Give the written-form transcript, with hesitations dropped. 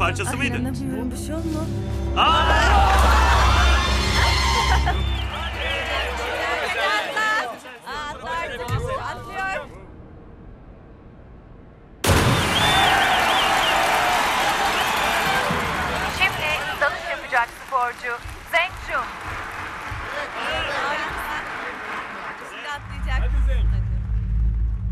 parçası mıydı? İnanamıyorum, bir şey olma. Şimdi dalış yapacak sporcu Zheng Jun.